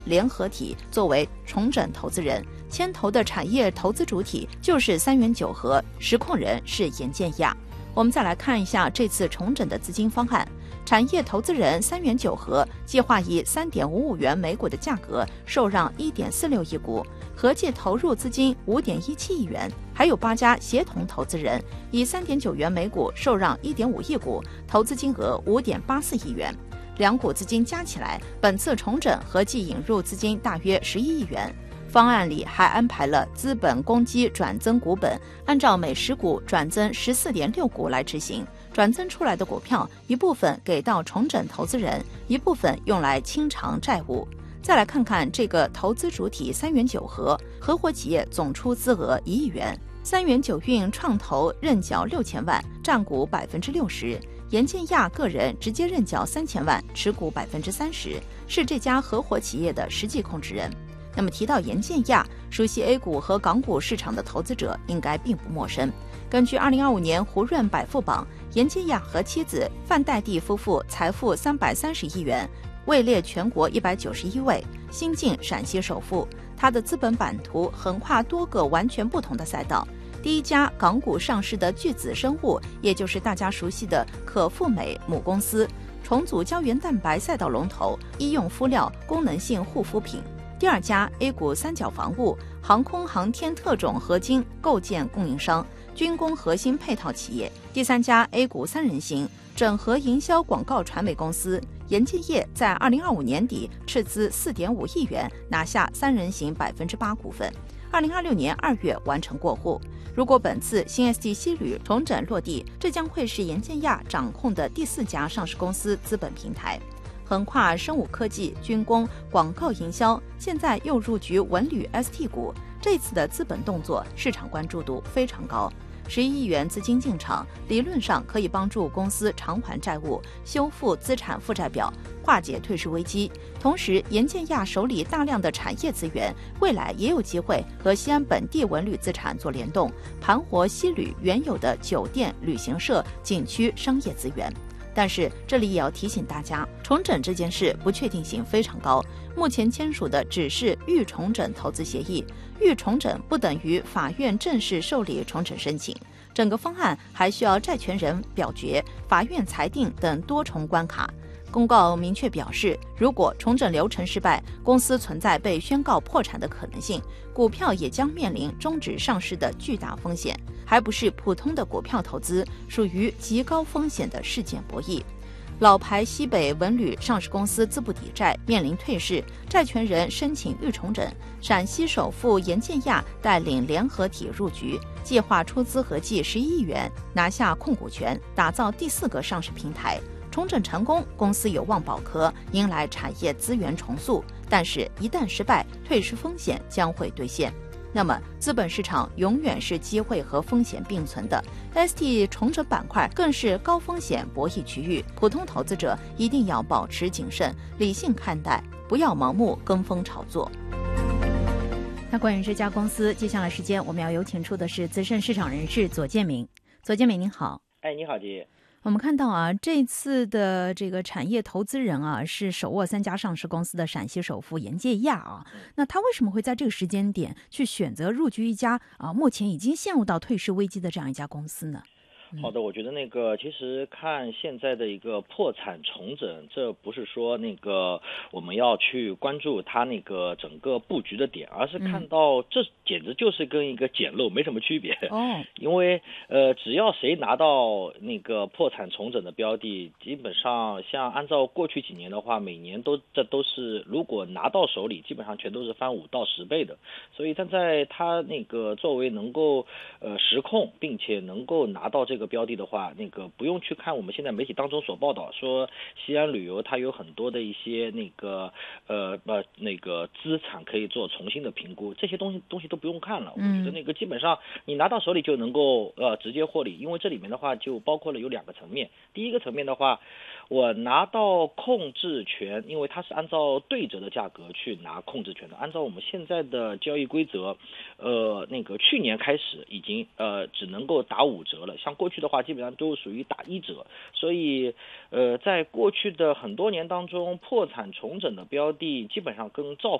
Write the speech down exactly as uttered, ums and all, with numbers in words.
联合体作为重整投资人，牵头的产业投资主体就是三元九和，实控人是盐建亚。我们再来看一下这次重整的资金方案。产业投资人三元九和计划以 三点五五元每股的价格受让 一点四六亿股，合计投入资金 五点一七亿元。还有八家协同投资人以 三点九元每股受让 一点五亿股，投资金额 五点八四亿元。两股资金加起来，本次重整合计引入资金大约十一亿元。方案里还安排了资本公积转增股本，按照每十股转增 十四点六股来执行。转增出来的股票，一部分给到重整投资人，一部分用来清偿债务。再来看看这个投资主体三元九和，合伙企业总出资额一亿元，三元九运创投认缴六千万，占股百分之六十。盐建亚个人直接认缴三千万，持股百分之三十，是这家合伙企业的实际控制人。那么提到盐建亚，熟悉 A 股和港股市场的投资者应该并不陌生。根据二零二五年胡润百富榜，盐建亚和妻子范代蒂夫妇财富三百三十亿元，位列全国一百九十一位，新晋陕西首富。他的资本版图横跨多个完全不同的赛道。第一家港股上市的巨子生物，也就是大家熟悉的可复美母公司，重组胶原蛋白赛道龙头，医用敷料、功能性护肤品。第二家 A 股三角防务，航空航天特种合金构件供应商，军工核心配套企业。第三家 A 股三人行，整合营销广告传媒公司。盐建业在二零二五年底斥资 四点五亿元，拿下三人行百分之八股份。二零二六年二月完成过户。如果本次新 S D 西铝重整落地，这将会是盐建亚掌控的第四家上市公司资本平台。横跨生物科技、军工、广告营销，现在又入局文旅 S T 股，这次的资本动作市场关注度非常高。十一亿元资金进场，理论上可以帮助公司偿还债务、修复资产负债表、化解退市危机。同时，盐建亚手里大量的产业资源，未来也有机会和西安本地文旅资产做联动，盘活西旅原有的酒店、旅行社、景区商业资源。但是这里也要提醒大家，重整这件事不确定性非常高，目前签署的只是预重整投资协议，预重整不等于法院正式受理重整申请，整个方案还需要债权人表决、法院裁定等多重关卡。公告明确表示，如果重整流程失败，公司存在被宣告破产的可能性，股票也将面临终止上市的巨大风险，还不是普通的股票投资，属于极高风险的事件博弈。老牌西北文旅上市公司资不抵债，面临退市，债权人申请预重整。陕西首富盐建亚带领联合体入局，计划出资合计十一亿元，拿下控股权，打造第四个上市平台。重整成功，公司有望保壳，迎来产业资源重塑。但是，一旦失败，退市风险将会兑现。那么，资本市场永远是机会和风险并存的 ，S T 重整板块更是高风险博弈区域。普通投资者一定要保持谨慎，理性看待，不要盲目跟风炒作。那关于这家公司，接下来时间我们要有请出的是资深市场人士左建明。左建明您好。 哎，你好，姐。 我们看到啊，这次的这个产业投资人啊，是手握三家上市公司的陕西首富盐建亚啊。那他为什么会在这个时间点去选择入局一家啊，目前已经陷入到退市危机的这样一家公司呢？ 好的，我觉得那个其实看现在的一个破产重整，这不是说那个我们要去关注它那个整个布局的点，而是看到这简直就是跟一个捡漏没什么区别。哦，因为呃，只要谁拿到那个破产重整的标的，基本上像按照过去几年的话，每年都这都是如果拿到手里，基本上全都是翻五到十倍的。所以站在它那个作为能够呃实控，并且能够拿到这个。这个标的的话，那个不用去看我们现在媒体当中所报道说西安旅游它有很多的一些那个呃呃那个资产可以做重新的评估，这些东西东西都不用看了。我觉得那个基本上你拿到手里就能够呃直接获利，因为这里面的话就包括了有两个层面。第一个层面的话，我拿到控制权，因为它是按照对折的价格去拿控制权的，按照我们现在的交易规则，呃那个去年开始已经呃只能够打五折了，像过去去的话基本上都属于打一折，所以呃，在过去的很多年当中，破产重整的标的基本上跟造